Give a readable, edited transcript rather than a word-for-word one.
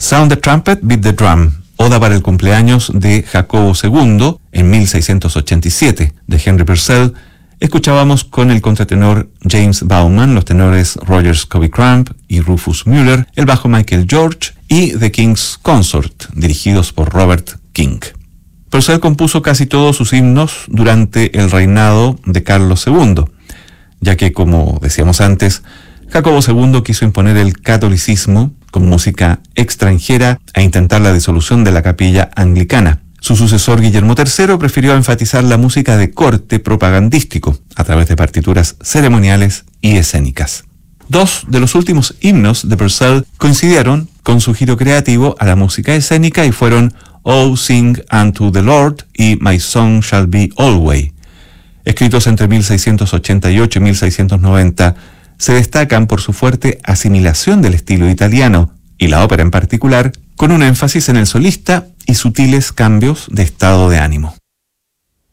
Sound the Trumpet, Beat the Drum, Oda para el cumpleaños de Jacobo II en 1687 de Henry Purcell. Escuchábamos con el contratenor James Bauman, los tenores Roger Scobie Crump y Rufus Mueller, el bajo Michael George y The King's Consort, dirigidos por Robert King. Purcell compuso casi todos sus himnos durante el reinado de Carlos II, ya que, como decíamos antes, Jacobo II quiso imponer el catolicismo con música extranjera e intentar la disolución de la capilla anglicana. Su sucesor Guillermo III prefirió enfatizar la música de corte propagandístico a través de partituras ceremoniales y escénicas. Dos de los últimos himnos de Purcell coincidieron con su giro creativo a la música escénica y fueron Oh Sing Unto the Lord y My Song Shall Be Always. Escritos entre 1688 y 1690, se destacan por su fuerte asimilación del estilo italiano y la ópera en particular, con un énfasis en el solista y sutiles cambios de estado de ánimo.